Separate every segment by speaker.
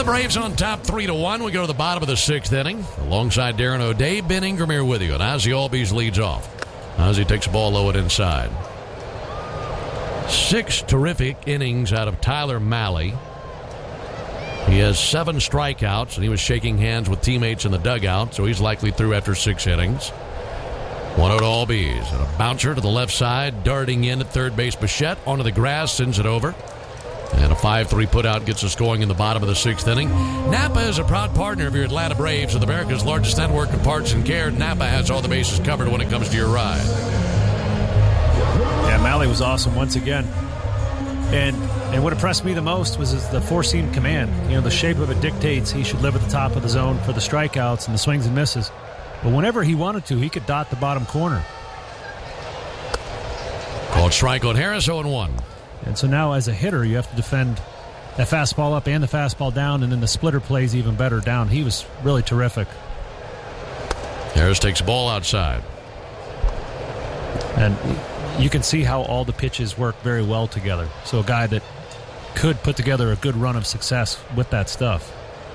Speaker 1: Braves on top 3-1. We go to the bottom of the sixth inning. Alongside Darren O'Day, Ben Ingram here with you. And Ozzie Albies leads off. Ozzie takes the ball low and inside. 6 terrific innings out of Tyler Mahle. He has 7 strikeouts, and he was shaking hands with teammates in the dugout, so he's likely through after 6 innings. 1-0 to Albies. And a bouncer to the left side, darting in at third base. Bichette onto the grass, sends it over. And a 5-3 putout gets us going in the bottom of the 6th inning. Napa is a proud partner of your Atlanta Braves with America's largest network of parts and care. Napa has all the bases covered when it comes to your ride.
Speaker 2: Yeah, Mahle was awesome once again. And what impressed me the most was the four-seam command. You know, the shape of it dictates he should live at the top of the zone for the strikeouts and the swings and misses. But whenever he wanted to, he could dot the bottom corner.
Speaker 1: Called strike on Harris, 0-1.
Speaker 2: And so now as a hitter, you have to defend that fastball up and the fastball down, and then the splitter plays even better down. He was really terrific.
Speaker 1: Harris takes the ball outside.
Speaker 2: And you can see how all the pitches work very well together. So a guy that could put together a good run of success with that stuff.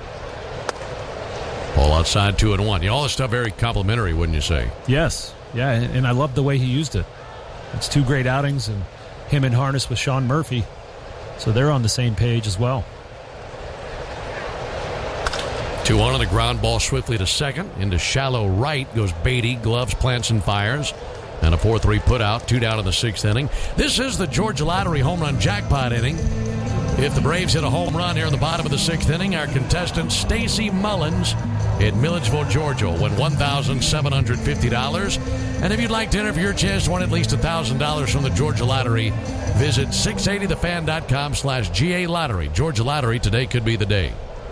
Speaker 1: Ball outside, 2-1. You know, all this stuff very complimentary, wouldn't you say?
Speaker 2: Yes. Yeah, and I love the way he used it. It's 2 great outings, and him in harness with Sean Murphy. So they're on the same page as well.
Speaker 1: 2-1 on the ground ball swiftly to second. Into shallow right goes Beatty. Gloves, plants, and fires. And a 4-3 putout. 2 down in the 6th inning. This is the Georgia Lottery home run jackpot inning. If the Braves hit a home run here in the bottom of the 6th inning, our contestant Stacy Mullins in Milledgeville, Georgia, will win $1,750. And if you'd like to enter for your chance to win at least $1,000 from the Georgia Lottery, visit 680thefan.com/GA Lottery. Georgia Lottery, today could be the day.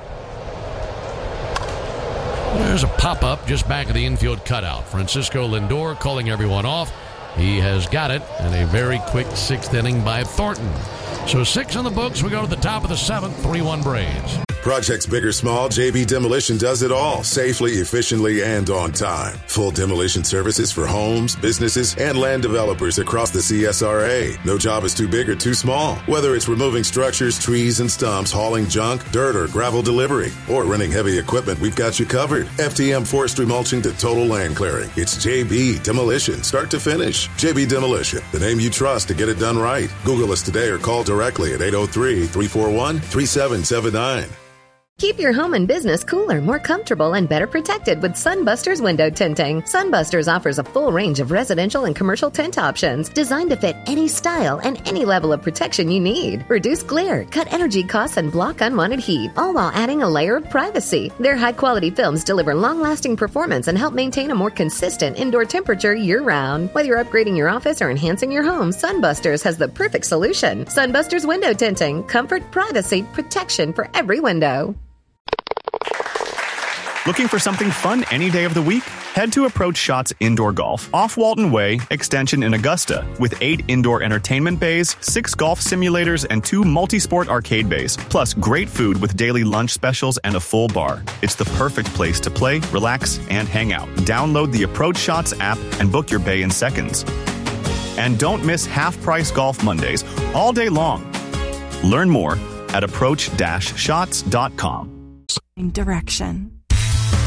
Speaker 1: There's a pop-up just back of the infield cutout. Francisco Lindor calling everyone off. He has got it in a very quick 6th inning by Thornton. So 6 on the books. We go to the top of the 7th, 3-1 Braves.
Speaker 3: Projects big or small, JB Demolition does it all safely, efficiently, and on time. Full demolition services for homes, businesses, and land developers across the CSRA. No job is too big or too small. Whether it's removing structures, trees, and stumps, hauling junk, dirt, or gravel delivery, or renting heavy equipment, we've got you covered. FTM forestry mulching to total land clearing. It's JB Demolition, start to finish. JB Demolition, the name you trust to get it done right. Google us today or call directly at 803-341-3779.
Speaker 4: Keep your home and business cooler, more comfortable, and better protected with Sunbusters window tinting. Sunbusters offers a full range of residential and commercial tint options designed to fit any style and any level of protection you need. Reduce glare, cut energy costs, and block unwanted heat, all while adding a layer of privacy. Their high-quality films deliver long-lasting performance and help maintain a more consistent indoor temperature year-round. Whether you're upgrading your office or enhancing your home, Sunbusters has the perfect solution. Sunbusters window tinting. Comfort, privacy, protection for every window.
Speaker 5: Looking for something fun any day of the week? Head to Approach Shots Indoor Golf off Walton Way, Extension in Augusta, with 8 indoor entertainment bays, 6 golf simulators, and 2 multi-sport arcade bays, plus great food with daily lunch specials and a full bar. It's the perfect place to play, relax, and hang out. Download the Approach Shots app and book your bay in seconds. And don't miss half-price Golf Mondays all day long. Learn more at approach-shots.com.
Speaker 6: Direction.